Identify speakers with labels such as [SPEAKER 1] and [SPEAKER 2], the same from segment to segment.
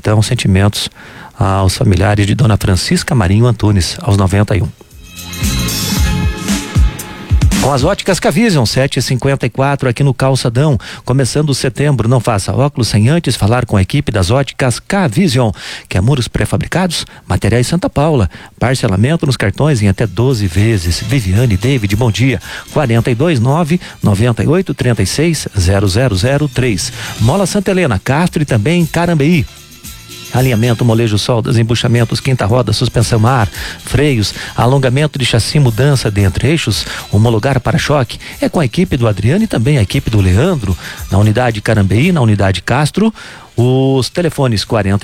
[SPEAKER 1] Então, sentimentos aos familiares de Dona Francisca Marinho Antunes, aos 91. Com as óticas K-Vision, 7h54 aqui no Calçadão, começando setembro. Não faça óculos sem antes falar com a equipe das óticas K-Vision. Quer muros pré-fabricados? Materiais Santa Paula, parcelamento nos cartões em até 12 vezes. Viviane David, bom dia, 429-9836-0003. Mola Santa Helena, Castro e também Carambeí. Alinhamento, molejo, soldas, embuchamentos, quinta roda, suspensão ar, freios, alongamento de chassi, mudança de entre-eixos, homologar para-choque. É com a equipe do Adriano e também a equipe do Leandro, na unidade Carambeí, na unidade Castro. Os telefones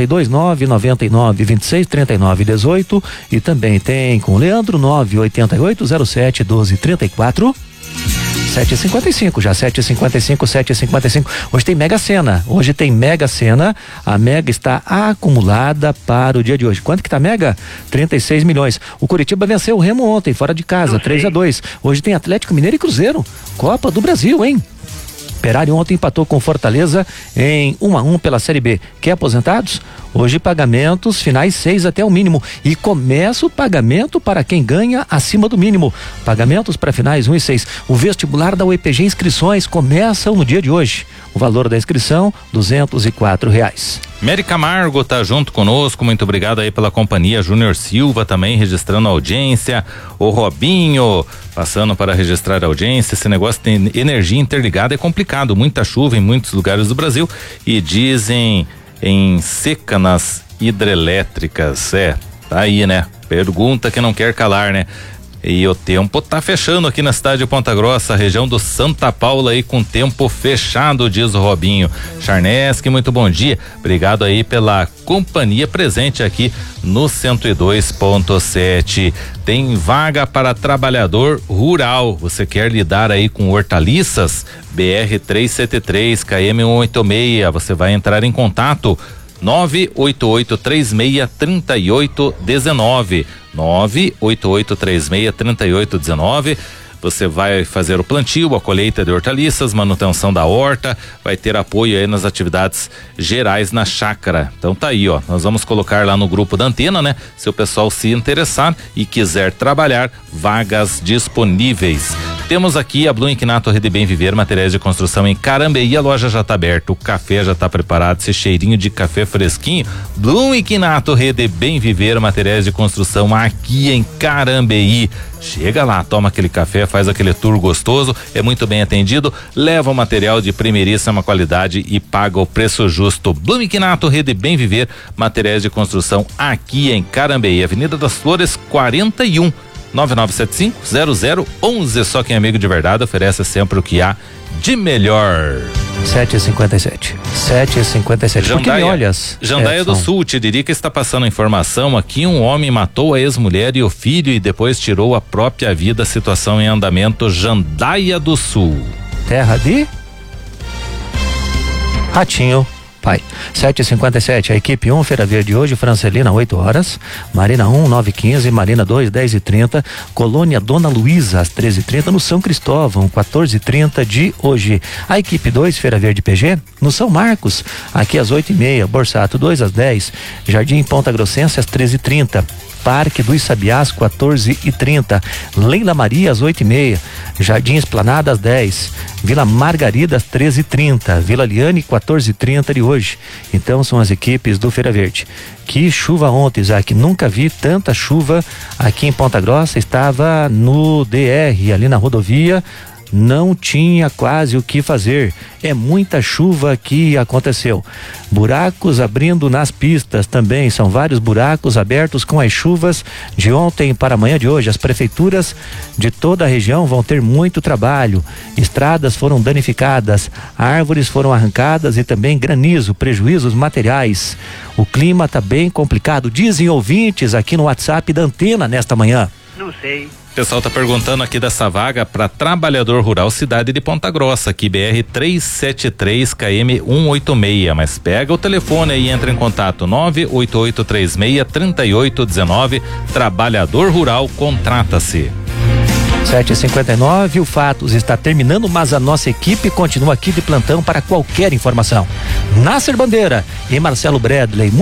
[SPEAKER 1] 429-99-26-39-18 e também tem com o Leandro 988-07-12-34. 7h55, já 7h55. Hoje tem Mega Sena. A Mega está acumulada para o dia de hoje. Quanto que tá a Mega? 36 milhões. O Curitiba venceu o Remo ontem, fora de casa, 3-2. Hoje tem Atlético Mineiro e Cruzeiro. Copa do Brasil, hein? Operário ontem empatou com Fortaleza em 1-1 pela Série B. Quer aposentados? Hoje pagamentos finais 6 até o mínimo. E começa o pagamento para quem ganha acima do mínimo. Pagamentos para finais 1 e 6. O vestibular da UEPG inscrições começam no dia de hoje. O valor da inscrição, R$204.
[SPEAKER 2] Mary Camargo tá junto conosco, muito obrigado aí pela companhia. Júnior Silva também registrando a audiência. O Robinho passando para registrar a audiência. Esse negócio tem energia interligada, é complicado, muita chuva em muitos lugares do Brasil e dizem em seca nas hidrelétricas. Tá aí, né? Pergunta que não quer calar, né? E o tempo tá fechando aqui na cidade de Ponta Grossa, região do Santa Paula aí com tempo fechado, diz o Robinho. Charneski, muito bom dia. Obrigado aí pela companhia presente aqui no 102.7. Tem vaga para trabalhador rural. Você quer lidar aí com hortaliças? BR 373 KM 186. Você vai entrar em contato 988363819. 988363819. Você vai fazer o plantio, a colheita de hortaliças, manutenção da horta, vai ter apoio aí nas atividades gerais na chácara. Então tá aí, ó, nós vamos colocar lá no grupo da Antena, né? Se o pessoal se interessar e quiser trabalhar, vagas disponíveis. Temos aqui a Blum Inquinato Rede Bem Viver, materiais de construção em Carambeí, a loja já tá aberta, o café já tá preparado, esse cheirinho de café fresquinho. Blum Inquinato Rede Bem Viver, materiais de construção aqui em Carambeí. Chega lá, toma aquele café, faz aquele tour gostoso, é muito bem atendido, leva o material de primeiríssima qualidade e paga o preço justo. Blum Inquinato Rede Bem Viver, materiais de construção aqui em Carambeí, Avenida das Flores 41. 9975-0011. Só quem é amigo de verdade oferece sempre o que há de melhor.
[SPEAKER 1] 7h57. Porque me olhas.
[SPEAKER 2] Jandaia do Sul, Tiririca está passando informação aqui. Um homem matou a ex-mulher e o filho e depois tirou a própria vida. Situação em andamento, Jandaia do Sul.
[SPEAKER 1] Terra de Ratinho Pai. 7h57, a equipe 1, Feira Verde hoje, Francelina, 8 horas, Marina 1, 9h15, Marina 2, 10h30, Colônia Dona Luísa, às 13h30, no São Cristóvão, 14h30 de hoje. A equipe 2, Feira Verde PG, no São Marcos, aqui às 8h30, Borsato 2 às 10, Jardim Ponta Grossense às 13h30, Parque dos Sabiás, 14h30, Leila Maria às 8h30, Jardim Esplanada às 10, Vila Margarida às 13h30, Vila Liane 14h30 de hoje. Então são as equipes do Feira Verde. Que chuva ontem, Isaac, nunca vi tanta chuva aqui em Ponta Grossa. Estava no DR, ali na rodovia, não tinha quase o que fazer. É muita chuva que aconteceu. Buracos abrindo nas pistas também, são vários buracos abertos com as chuvas de ontem para amanhã de hoje. As prefeituras de toda a região vão ter muito trabalho. Estradas foram danificadas, árvores foram arrancadas e também granizo, prejuízos materiais. O clima está bem complicado, dizem ouvintes aqui no WhatsApp da Antena nesta manhã.
[SPEAKER 3] Não sei.
[SPEAKER 2] O pessoal tá perguntando aqui dessa vaga para trabalhador rural, cidade de Ponta Grossa, aqui BR 373 KM 186, mas pega o telefone aí e entra em contato 988363819, trabalhador rural, contrata-se.
[SPEAKER 1] 7h59, o Fatos está terminando, mas a nossa equipe continua aqui de plantão para qualquer informação. Nasser Bandeira e Marcelo Bradley.